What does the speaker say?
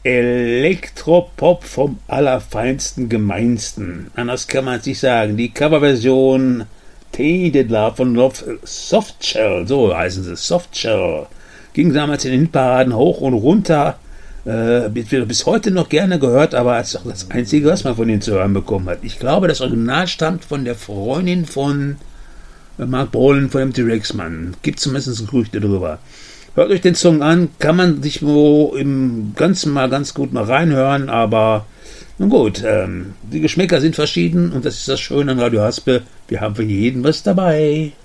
Elektropop vom allerfeinsten, gemeinsten. Anders kann man es nicht sagen. Die Coverversion Tainted Love von Softshell, so heißen sie, Softshell. Ging damals in den Hitparaden hoch und runter. Wird bis heute noch gerne gehört, aber es ist auch das Einzige, was man von ihnen zu hören bekommen hat. Ich glaube, das Original stammt von der Freundin von Mark Bolan von dem T-Rex-Mann. Gibt zumindest Gerüchte drüber. Hört euch den Song an, kann man sich wo im Ganzen mal ganz gut mal reinhören, aber nun gut, die Geschmäcker sind verschieden und das ist das Schöne an Radio Haspe. Wir haben für jeden was dabei.